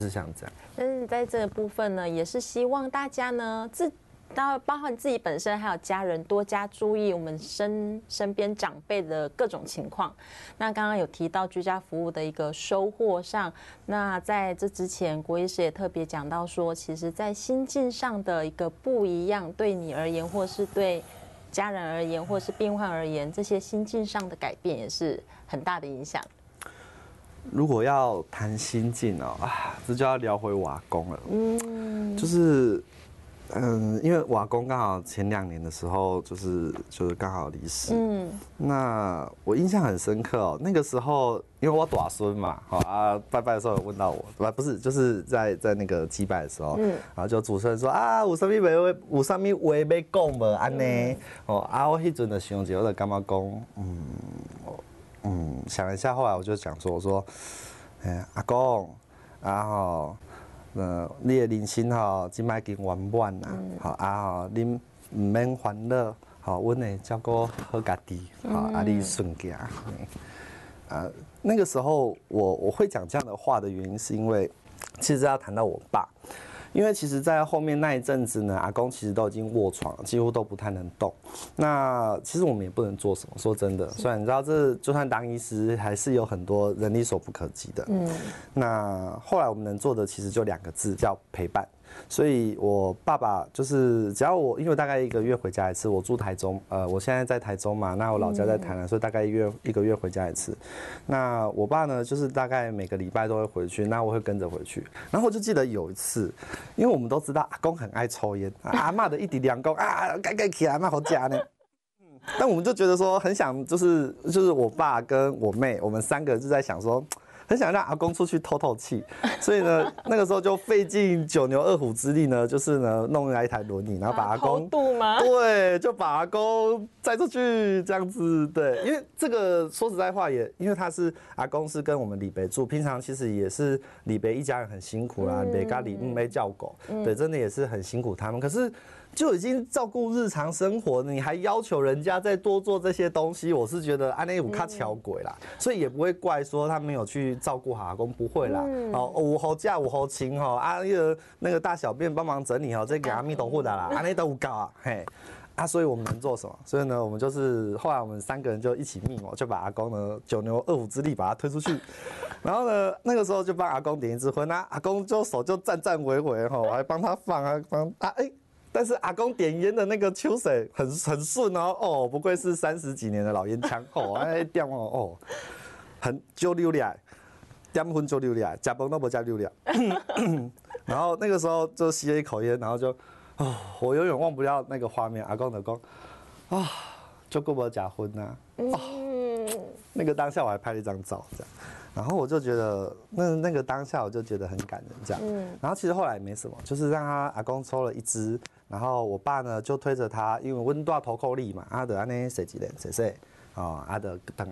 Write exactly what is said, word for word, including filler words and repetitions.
是像这样。 但是在这个部分呢，也是希望大家呢自。当然，包含自己本身还有家人，多加注意我们身身边长辈的各种情况。那刚刚有提到居家服务的一个收获上，那在这之前，郭医师也特别讲到说，其实在心境上的一个不一样，对你而言，或是对家人而言，或是病患而言，这些心境上的改变也是很大的影响。 如果要谈心境哦，啊，这就要聊回我阿公了。嗯，就是。嗯，因为我阿公刚好前两年的时候，就是就是刚好离世。嗯，那我印象很深刻哦。那个时候，因为我大孙嘛，好啊，拜拜的时候有问到我，不不是，就是在在那个祭拜的时候，嗯，然后就主持人说啊，有啥咪话，有啥咪话要讲无安尼？哦啊，我迄阵的想着，我就感觉讲，嗯，嗯，想了一下，后来我就讲说，我说，哎，阿公，啊吼。呃，你的人生吼，即摆已经圆满啦，好、嗯、啊吼，恁唔免烦恼，好，阮会照顾好家己，好、嗯、啊，你顺行。啊，那个时候我我会讲这样的话的原因，是因为其实要谈到我爸。因为其实，在后面那一阵子呢，阿公其实都已经卧床，几乎都不太能动。那其实我们也不能做什么，说真的。虽然你知道，这就算当医师，还是有很多人力所不可及的。嗯。那后来我们能做的，其实就两个字，叫陪伴。所以我爸爸就是只要我，因为我大概一个月回家一次，我住台中，呃，我现在在台中嘛，那我老家在台南，所以大概一月一个月回家一次。那我爸呢，就是大概每个礼拜都会回去，那我会跟着回去。然后我就记得有一次，因为我们都知道阿公很爱抽烟，阿嬷的一滴两公啊，该该起来嘛好假呢。但我们就觉得说很想，就是就是我爸跟我妹，我们三个就在想说。很想让阿公出去透透气，所以呢，那个时候就费尽九牛二虎之力呢，就是呢弄来一台轮椅，然后把阿公渡吗？ 对，就把阿公载出去这样子。对，因为这个说实在话也，因为他是阿公是跟我们李北住，平常其实也是李北一家人很辛苦啦，北咖李没叫狗，对，真的也是很辛苦他们。可是就已经照顾日常生活，你还要求人家再多做这些东西，我是觉得安内有卡巧鬼啦，所以也不会怪说他没有去照顾好阿公，不会啦。哦，午后架午后亲哈，啊那个那个大小便帮忙整理哈，再给阿弥陀佛的啦，安内都有搞啊，嘿。啊，所以我们能做什么？所以呢，我们就是后来我们三个人就一起密谋，就把阿公呢九牛二虎之力把他推出去，然后呢，那个时候就帮阿公点一支烟啊，阿公就手就颤颤巍巍哈，我还帮他放啊帮啊哎。但是阿公点烟的那个秋水很很顺哦，哦，不愧是三十几年的老烟枪哦，哎点哦哦，很就溜俩，点烟就溜俩，加崩都不加溜俩。然后那个时候就吸了一口烟，然后就，哦，我永远忘不了那个画面，阿公的公，啊，就够不加婚呐，哦，那个当下我还拍了一张照这样。然后我就觉得，那那个当下我就觉得很感人，这样。嗯。然后其实后来也没什么，就是让他阿公抽了一支，然后我爸呢就推着他，因为温大头扣力嘛，阿的安尼谁几人谁谁，哦，阿的等